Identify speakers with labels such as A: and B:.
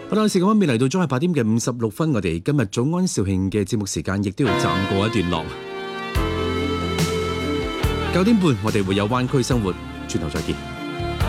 A: 好啦，時間方面嚟到咗係8點嘅56分，我哋今日早安肇慶嘅節目時間亦都要暫過一段落。9點半我哋會有灣區生活，轉頭再見。